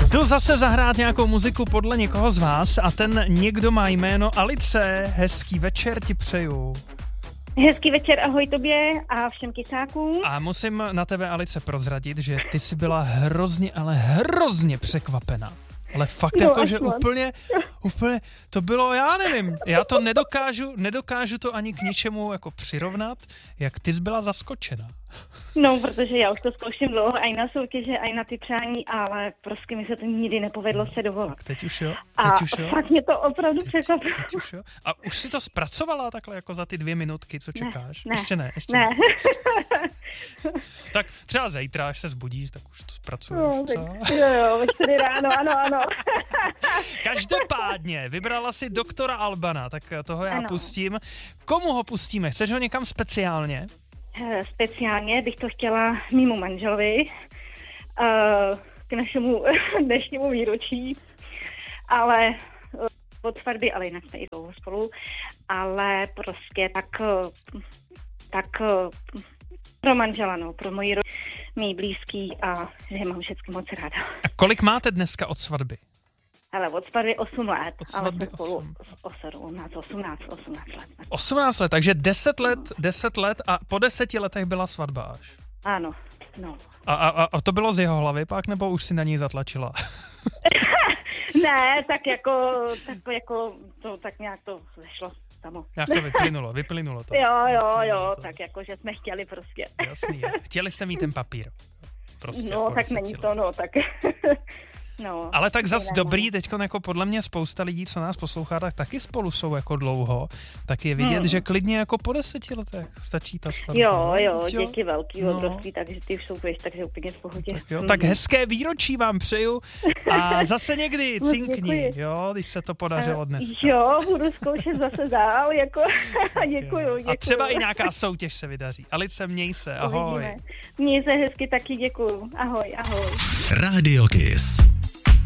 Jdu zase zahrát nějakou muziku podle někoho z vás a ten někdo má jméno Alice. Hezký večer ti přeju. Hezký večer, ahoj tobě a všem kysákům. A musím na tebe, Alice, prozradit, že ty jsi byla hrozně, ale hrozně překvapena. Ale fakt no, jako, že úplně, to bylo, já nevím, já to nedokážu to ani k ničemu jako přirovnat, jak ty jsi byla zaskočena. No, protože já už to zkouším dlouho, aj na soutěže, aj na ty přání, ale prostě mi se to nikdy nepovedlo se dovolat. Tak teď už jo? A fakt mě to opravdu překvapilo. A už si to zpracovala takhle jako za ty 2 minutky, co čekáš? Ne, ještě ne. Tak třeba zítra, až se zbudíš, tak už to zpracuješ, no, co? Jo, večery ráno, ano. Každopádně, vybrala si doktora Albana, tak toho já pustím. Komu ho pustíme? Chceš ho někam speciálně? Speciálně bych to chtěla mému manželovi k našemu dnešnímu výročí, ale od svatby, ale jinak jsme i dlouho spolu, ale prostě tak pro manžela, no, pro moji mý blízký a že je mám všechny moc ráda. A kolik máte dneska od svatby? Ale od svatby 8 let, od svatby ale spolu 18 let. 18 let, takže 10 let a po 10 letech byla svatba až. Ano, no. A to bylo z jeho hlavy pak, nebo už si na něj zatlačila? Ne, tak nějak to zešlo samo. Jak to vyplynulo to. Jo, tak jako, že jsme chtěli prostě. Jasný, chtěli jste mít ten papír. Prostě no, tak není to, no, tak... No, ale tak zas dobrý, teďko jako podle mě spousta lidí, co nás poslouchá, tak taky spolu jsou jako dlouho, tak je vidět, že klidně jako po 10 letech stačí ta svatba. Jo, děti velký, obrovský, takže ty už jsou takže úplně v pohodě. Tak hezké výročí vám přeju a zase někdy cinkni, jo, když se to podařilo dnes. Jo, budu zkoušet zase dál, jako děkuju. A třeba i nějaká soutěž se vydaří. Alice, měj se, ahoj. Měj se hezky, taky děkuju. Ahoj. Radio Kiss.